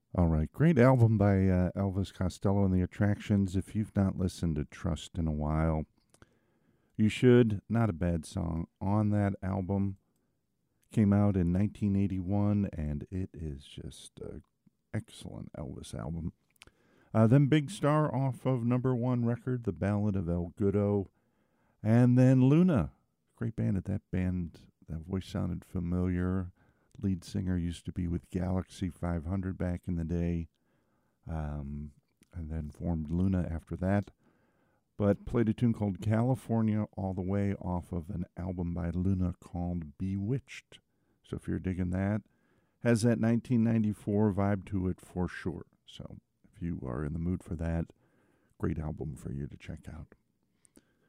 All right, great album by Elvis Costello and the Attractions. If you've not listened to Trust in a while, you should. Not a bad song on that album. Came out in 1981, and it is just an excellent Elvis album. Then Big Star off of number one record, The Ballad of El Goodo. And then Luna, great band. That voice sounded familiar. Lead singer used to be with Galaxy 500 back in the day, and then formed Luna after that. But played a tune called California All the Way off of an album by Luna called Bewitched. So if you're digging that, has that 1994 vibe to it for sure. So if you are in the mood for that, great album for you to check out.